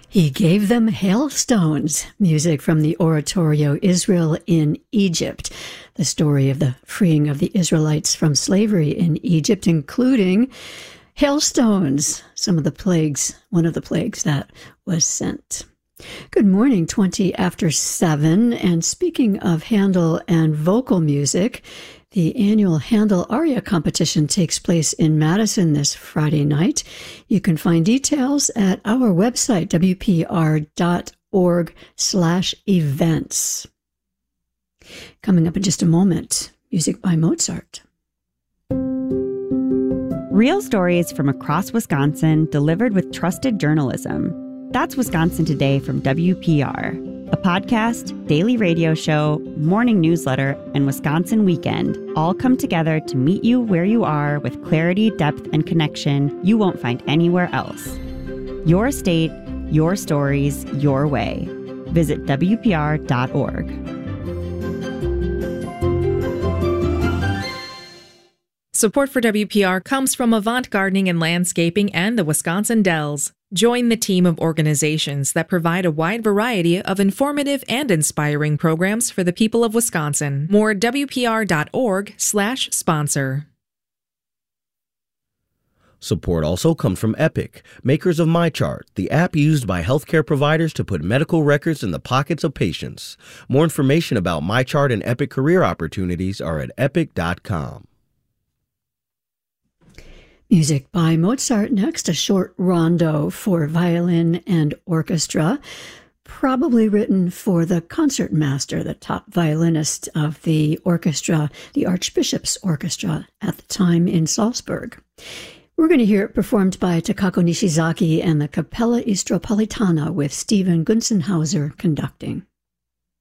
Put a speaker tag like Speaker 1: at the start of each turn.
Speaker 1: He gave them hailstones, music from the oratorio Israel in Egypt, the story of the freeing of the Israelites from slavery in Egypt, including hailstones, some of the plagues, one of the plagues that was sent. Good morning, 20 after 7, and speaking of Handel and vocal music, the annual Handel Aria competition takes place in Madison this Friday night. You can find details at our website, wpr.org/events. Coming up in just a moment, music by Mozart.
Speaker 2: Real stories from across Wisconsin delivered with trusted journalism. That's Wisconsin Today from WPR, a podcast, daily radio show, morning newsletter, and Wisconsin Weekend all come together to meet you where you are with clarity, depth, and connection you won't find anywhere else. Your state, your stories, your way. Visit WPR.org.
Speaker 3: Support for WPR comes from Avant Gardening and Landscaping and the Wisconsin Dells. Join the team of organizations that provide a wide variety of informative and inspiring programs for the people of Wisconsin. More at WPR.org/sponsor.
Speaker 4: Support also comes from Epic, makers of MyChart, the app used by healthcare providers to put medical records in the pockets of patients. More information about MyChart and Epic career opportunities are at epic.com.
Speaker 1: Music by Mozart next, a short rondo for violin and orchestra, probably written for the concertmaster, the top violinist of the orchestra, the Archbishop's Orchestra at the time in Salzburg. We're going to hear it performed by Takako Nishizaki and the Capella Istropolitana with Stephen Gunzenhauser conducting.